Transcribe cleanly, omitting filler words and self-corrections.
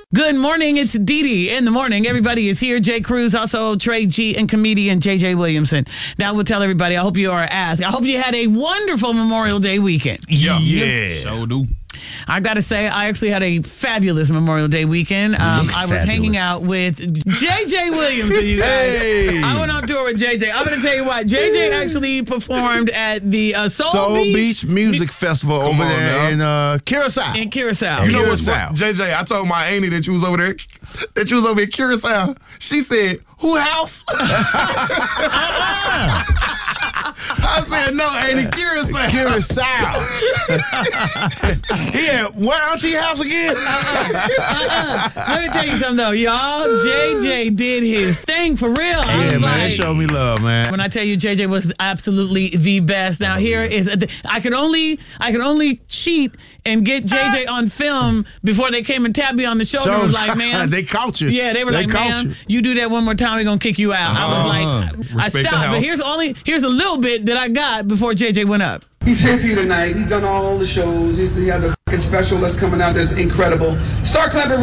Good morning. It's Dee Dee in the morning. Everybody is here. Jay Cruz, also Trey G, and comedian JJ Williamson. Now we'll tell everybody, I hope you are asked. I hope you had a wonderful Memorial Day weekend. Yeah. So do. I got to say, I actually had a fabulous Memorial Day weekend. I was hanging out with JJ Williamson, you guys. Hey. I went on tour with JJ. I'm going to tell you what. JJ actually performed at the Soul Beach Music Festival over there in Curacao. in Curacao. You know what's what, JJ? I told my auntie that you was over there, that you was over in Curacao. She said, "Who house?" I said, "No, ain't it Curacao?" Curacao. Yeah, where Auntie house again? Let me tell you something though, y'all. JJ did his thing for real. Yeah, man, they showed me love, man. When I tell you JJ was absolutely the best. Now here is I could only cheat and get JJ on film before they came and tapped me on the shoulder. I was like, man, they caught you. Yeah, they were like, man, you do that one more time, we're gonna kick you out. I was like, I stopped. But here's a little bit that I got before JJ went up. He's here for you tonight. He's done all the shows. He has a fucking special that's coming out that's incredible. Start clapping.